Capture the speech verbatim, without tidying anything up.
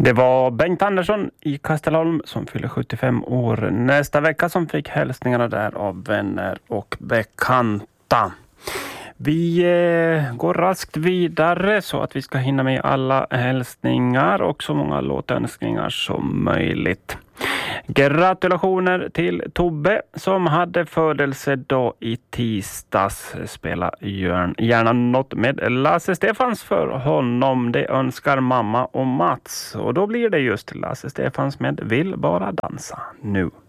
Det var Bengt Andersson i Kastelholm som fyller sjuttiofem år nästa vecka, som fick hälsningarna där av vänner och bekanta. Vi eh, går raskt vidare så att vi ska hinna med alla hälsningar och så många låtönskningar som möjligt. Gratulationer till Tobbe som hade födelsedag i tisdags. Spela gärna något med Lasse Stefans för honom. Det önskar mamma och Mats. Och då blir det just Lasse Stefans med Vill bara dansa nu.